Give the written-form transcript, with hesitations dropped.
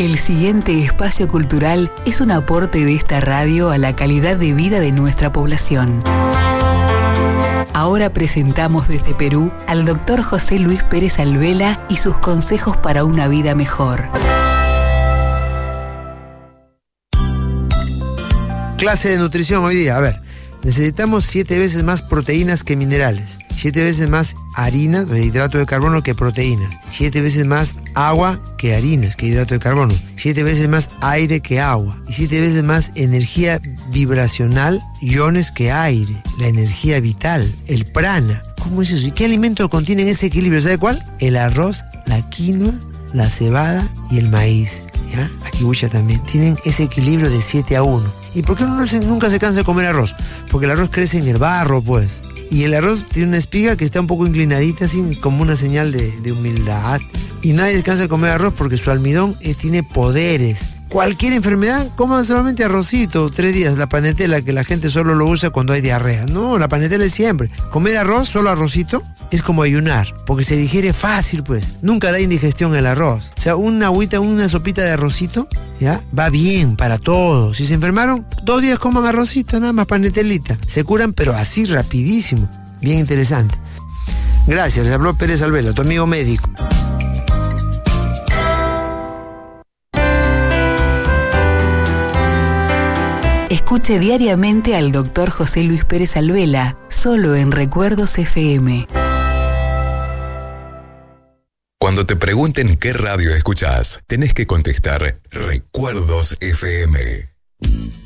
El siguiente espacio cultural es un aporte de esta radio a la calidad de vida de nuestra población. Ahora presentamos desde Perú al Dr. José Luis Pérez Alvela y sus consejos para una vida mejor. Clase de nutrición hoy día. A ver, necesitamos 7 veces más proteínas que minerales, 7 veces más harinas o hidrato de carbono que proteínas, 7 veces más agua que harinas, que hidrato de carbono, 7 veces más aire que agua y 7 veces más energía vibracional, iones que aire, la energía vital, el prana. ¿Cómo es eso? ¿Y qué alimento contienen ese equilibrio? ¿Sabe cuál? El arroz, la quinoa, la cebada y el maíz. ¿Ya? La kibucha también. Tienen ese equilibrio de 7-1. ¿Y por qué uno nunca se cansa de comer arroz? Porque el arroz crece en el barro, pues. Y el arroz tiene una espiga que está un poco inclinadita, así como una señal de humildad. Y nadie se cansa de comer arroz porque su almidón tiene poderes. Cualquier enfermedad, coman solamente arrocito, 3 días. La panetela, que la gente solo lo usa cuando hay diarrea. No, la panetela es siempre. Comer arroz, solo arrocito, es como ayunar, porque se digiere fácil, pues. Nunca da indigestión el arroz. O sea, una agüita, una sopita de arrocito, ¿ya? Va bien para todos. Si se enfermaron, 2 días coman arrocito, nada más panetelita. Se curan, pero así, rapidísimo. Bien interesante. Gracias, les habló Pérez Alvela, tu amigo médico. Escuche diariamente al Dr. José Luis Pérez Alvela, solo en Recuerdos FM. Cuando te pregunten qué radio escuchás, tenés que contestar Recuerdos FM.